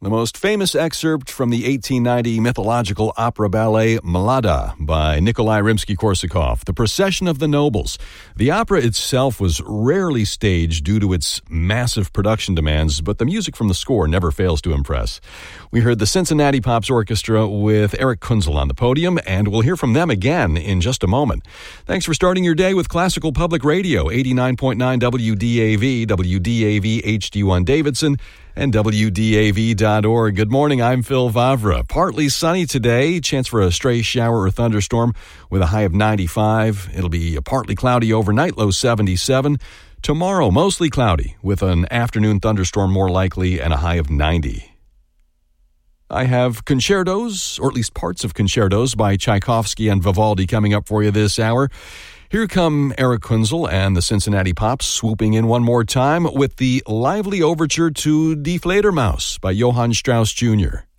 the most famous excerpt from the 1890 mythological opera ballet Mlada by Nikolai Rimsky-Korsakov, The Procession of the Nobles. The opera itself was rarely staged due to its massive production demands, but the music from the score never fails to impress. We heard the Cincinnati Pops Orchestra with Eric Kunzel on the podium, and we'll hear from them again in just a moment. Thanks for starting your day with Classical Public Radio, 89.9 WDAV, WDAV HD1 Davidson, and WDAV.org. Good morning, I'm Phil Vavra. Partly sunny today, chance for a stray shower or thunderstorm with a high of 95. It'll be partly cloudy overnight, low 77. Tomorrow, mostly cloudy with an afternoon thunderstorm more likely and a high of 90. I have concertos, or at least parts of concertos by Tchaikovsky and Vivaldi coming up for you this hour. Here come Eric Kunzel and the Cincinnati Pops swooping in one more time with the lively overture to Die Fledermaus by Johann Strauss Jr.